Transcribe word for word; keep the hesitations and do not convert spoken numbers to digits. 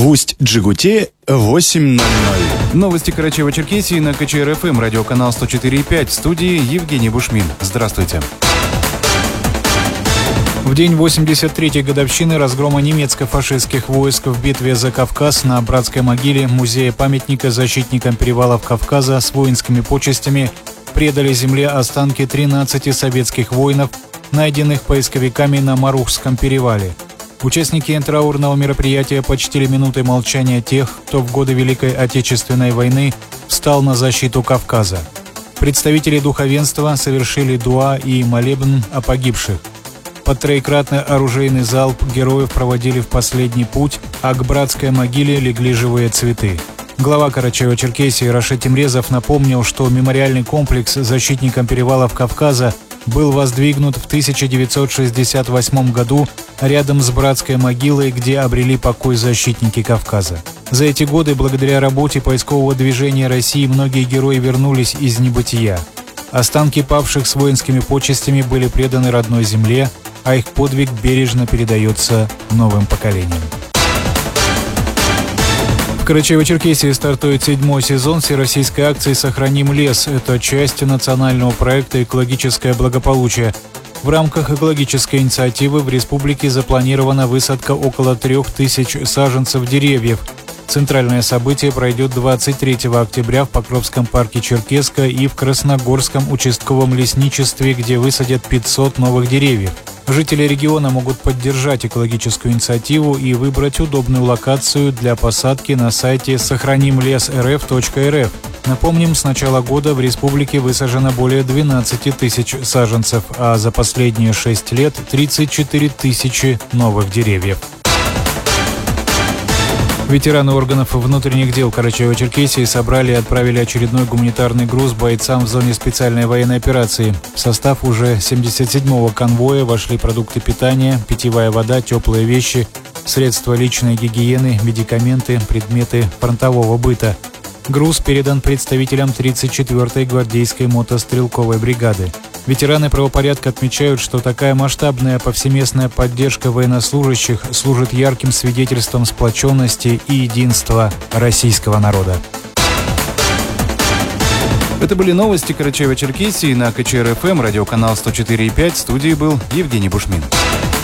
В Усть-Джигуте восемь ноль ноль. Новости Карачаево-Черкесии на КЧР-ФМ, радиоканал сто четыре и пять. В студии Евгений Бушмин. Здравствуйте. В день восемьдесят третьей годовщины разгрома немецко-фашистских войск в битве за Кавказ на братской могиле музея-памятника защитникам перевалов Кавказа с воинскими почестями предали земле останки тринадцати советских воинов, найденных поисковиками на Марухском перевале. Участники траурного мероприятия почтили минутой молчания тех, кто в годы Великой Отечественной войны встал на защиту Кавказа. Представители духовенства совершили дуа и молебн о погибших. Под троекратный оружейный залп героев проводили в последний путь, а к братской могиле легли живые цветы. Глава Карачаево-Черкесии Рашид Тимрезов напомнил, что мемориальный комплекс защитникам перевалов Кавказа был воздвигнут в тысяча девятьсот шестьдесят восьмом году рядом с братской могилой, где обрели покой защитники Кавказа. За эти годы, благодаря работе поискового движения России, многие герои вернулись из небытия. Останки павших с воинскими почестями были преданы родной земле, а их подвиг бережно передается новым поколениям. В Карачаево-Черкесии стартует седьмой сезон всероссийской акции «Сохраним лес». Это часть национального проекта «Экологическое благополучие». В рамках экологической инициативы в республике запланирована высадка около трех тысяч саженцев деревьев. Центральное событие пройдет двадцать третьего октября в Покровском парке Черкесска и в Красногорском участковом лесничестве, где высадят пятьсот новых деревьев. Жители региона могут поддержать экологическую инициативу и выбрать удобную локацию для посадки на сайте сохраним лес эр эф точка эр эф. Напомним, с начала года в республике высажено более двенадцати тысяч саженцев, а за последние шесть лет тридцать четыре тысячи новых деревьев. Ветераны органов внутренних дел Карачаево-Черкесии собрали и отправили очередной гуманитарный груз бойцам в зоне специальной военной операции. В состав уже семьдесят седьмого конвоя вошли продукты питания, питьевая вода, теплые вещи, средства личной гигиены, медикаменты, предметы фронтового быта. Груз передан представителям тридцать четвёртой гвардейской мотострелковой бригады. Ветераны правопорядка отмечают, что такая масштабная повсеместная поддержка военнослужащих служит ярким свидетельством сплоченности и единства российского народа. Это были новости Карачаево-Черкесии на КЧР-ФМ, радиоканал сто четыре и пять. В студии был Евгений Бушмин.